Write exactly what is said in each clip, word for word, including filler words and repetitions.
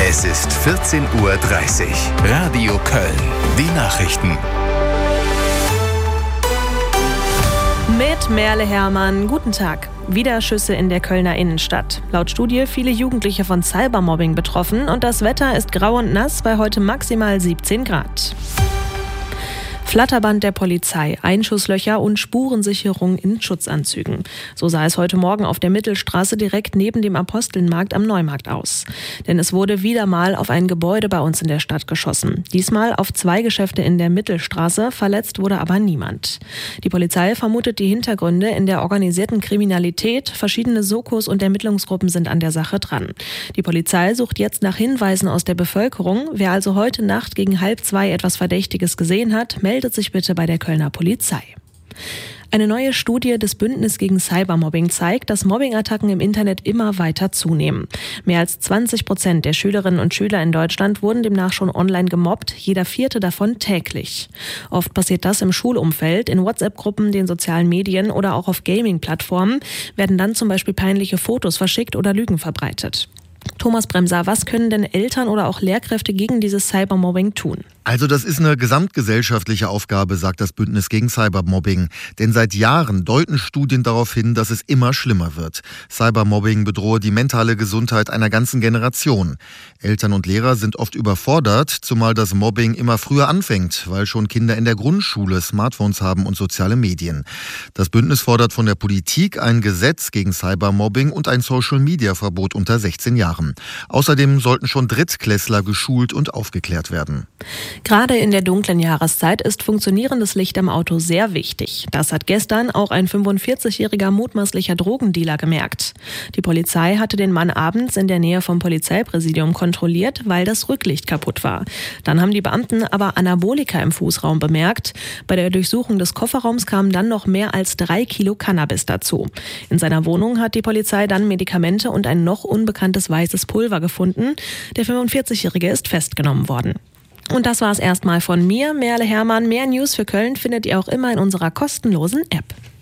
Es ist vierzehn Uhr dreißig. Radio Köln. Die Nachrichten. Mit Merle Hermann. Guten Tag. Wieder Schüsse in der Kölner Innenstadt. Laut Studie viele Jugendliche von Cybermobbing betroffen und das Wetter ist grau und nass bei heute maximal siebzehn Grad. Flatterband der Polizei, Einschusslöcher und Spurensicherung in Schutzanzügen. So sah es heute Morgen auf der Mittelstraße direkt neben dem Apostelmarkt am Neumarkt aus. Denn es wurde wieder mal auf ein Gebäude bei uns in der Stadt geschossen. Diesmal auf zwei Geschäfte in der Mittelstraße, verletzt wurde aber niemand. Die Polizei vermutet die Hintergründe in der organisierten Kriminalität. Verschiedene Sokos und Ermittlungsgruppen sind an der Sache dran. Die Polizei sucht jetzt nach Hinweisen aus der Bevölkerung. Wer also heute Nacht gegen halb zwei etwas Verdächtiges gesehen hat, meldet sich bitte bei der Kölner Polizei. Eine neue Studie des Bündnis gegen Cybermobbing zeigt, dass Mobbingattacken im Internet immer weiter zunehmen. Mehr als zwanzig Prozent der Schülerinnen und Schüler in Deutschland wurden demnach schon online gemobbt, jeder vierte davon täglich. Oft passiert das im Schulumfeld, in WhatsApp-Gruppen, den sozialen Medien oder auch auf Gaming-Plattformen werden dann zum Beispiel peinliche Fotos verschickt oder Lügen verbreitet. Thomas Bremser, was können denn Eltern oder auch Lehrkräfte gegen dieses Cybermobbing tun? Also das ist eine gesamtgesellschaftliche Aufgabe, sagt das Bündnis gegen Cybermobbing. Denn seit Jahren deuten Studien darauf hin, dass es immer schlimmer wird. Cybermobbing bedrohe die mentale Gesundheit einer ganzen Generation. Eltern und Lehrer sind oft überfordert, zumal das Mobbing immer früher anfängt, weil schon Kinder in der Grundschule Smartphones haben und soziale Medien. Das Bündnis fordert von der Politik ein Gesetz gegen Cybermobbing und ein Social-Media-Verbot unter sechzehn Jahren. Außerdem sollten schon Drittklässler geschult und aufgeklärt werden. Gerade in der dunklen Jahreszeit ist funktionierendes Licht am Auto sehr wichtig. Das hat gestern auch ein fünfundvierzigjähriger mutmaßlicher Drogendealer gemerkt. Die Polizei hatte den Mann abends in der Nähe vom Polizeipräsidium kontrolliert, weil das Rücklicht kaputt war. Dann haben die Beamten aber Anabolika im Fußraum bemerkt. Bei der Durchsuchung des Kofferraums kamen dann noch mehr als drei Kilo Cannabis dazu. In seiner Wohnung hat die Polizei dann Medikamente und ein noch unbekanntes weißes Pulver gefunden. Der fünfundvierzigjährige ist festgenommen worden. Und das war es erstmal von mir, Merle Hermann. Mehr News für Köln findet ihr auch immer in unserer kostenlosen App.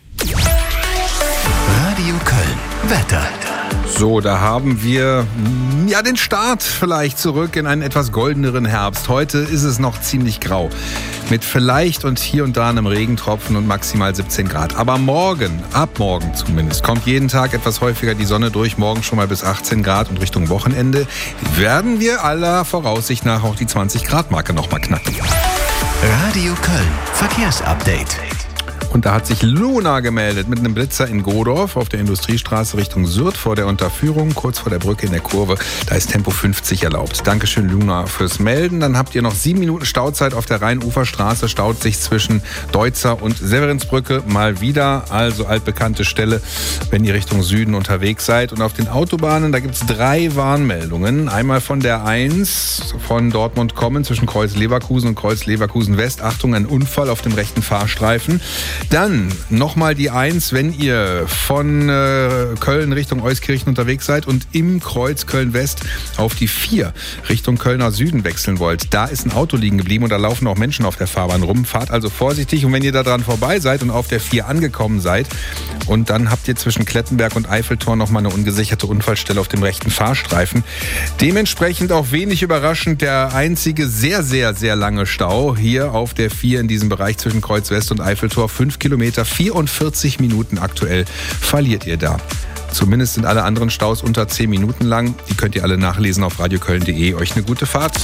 Radio Köln. Wetter. So, da haben wir ja den Start vielleicht zurück in einen etwas goldeneren Herbst. Heute ist es noch ziemlich grau. Mit vielleicht und hier und da einem Regentropfen und maximal siebzehn Grad. Aber morgen, ab morgen zumindest, kommt jeden Tag etwas häufiger die Sonne durch. Morgen schon mal bis achtzehn Grad und Richtung Wochenende werden wir aller Voraussicht nach auch die zwanzig Grad Marke noch mal knacken. Radio Köln. Verkehrsupdate. Und da hat sich Luna gemeldet mit einem Blitzer in Godorf auf der Industriestraße Richtung Sürth vor der Unterführung, kurz vor der Brücke in der Kurve. Da ist Tempo fünfzig erlaubt. Dankeschön, Luna, fürs Melden. Dann habt ihr noch sieben Minuten Stauzeit auf der Rheinuferstraße. Staut sich zwischen Deutzer und Severinsbrücke mal wieder. Also altbekannte Stelle, wenn ihr Richtung Süden unterwegs seid. Und auf den Autobahnen, da gibt es drei Warnmeldungen. Einmal von der eins von Dortmund kommen zwischen Kreuz Leverkusen und Kreuz Leverkusen West. Achtung, ein Unfall auf dem rechten Fahrstreifen. Dann nochmal die eins, wenn ihr von äh, Köln Richtung Euskirchen unterwegs seid und im Kreuz Köln-West auf die vier Richtung Kölner Süden wechseln wollt. Da ist ein Auto liegen geblieben und da laufen auch Menschen auf der Fahrbahn rum. Fahrt also vorsichtig und wenn ihr da dran vorbei seid und auf der vier angekommen seid und dann habt ihr zwischen Klettenberg und Eiffeltor nochmal eine ungesicherte Unfallstelle auf dem rechten Fahrstreifen. Dementsprechend auch wenig überraschend der einzige sehr, sehr, sehr lange Stau hier auf der vier in diesem Bereich zwischen Kreuz West und Eiffeltor. fünf Kilometer, vierundvierzig Minuten aktuell verliert ihr da. Zumindest sind alle anderen Staus unter zehn Minuten lang. Die könnt ihr alle nachlesen auf radioköln punkt de. Euch eine gute Fahrt.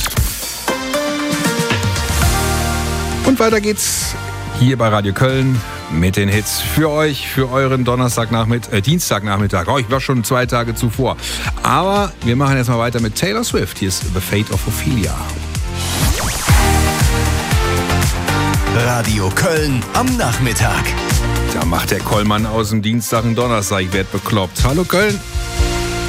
Und weiter geht's hier bei Radio Köln mit den Hits für euch, für euren Donnerstagnachmittag, äh, Dienstagnachmittag. Oh, ich war schon zwei Tage zuvor. Aber wir machen jetzt mal weiter mit Taylor Swift. Hier ist The Fate of Ophelia. Radio Köln am Nachmittag. Da macht der Kollmann aus dem Dienstag einen Donnerstag. Ich werd bekloppt. Hallo Köln.